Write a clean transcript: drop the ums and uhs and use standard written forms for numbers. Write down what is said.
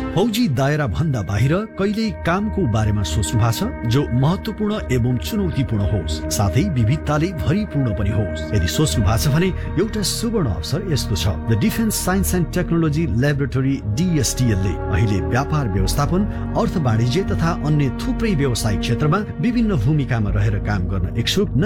फौजी दायरा भन्दा बाहिर कहिल्यै कामको बारेमा सोच्नु भएको छ जो महत्त्वपूर्ण एवं चुनौतीपूर्ण होस् साथै विविधताले भरिपूर्ण पनि होस्। यदि सोच्नु भएको छ भने एउटा सुवर्ण अवसर यस्तो छ। The defence science and technology laboratory DSTL ले अहिले व्यापार व्यवस्थापन, अर्थ वाणिज्य तथा अन्य थुप्रै व्यवसायिक क्षेत्रमा विभिन्न भूमिकामा रहेर काम गर्न इच्छुक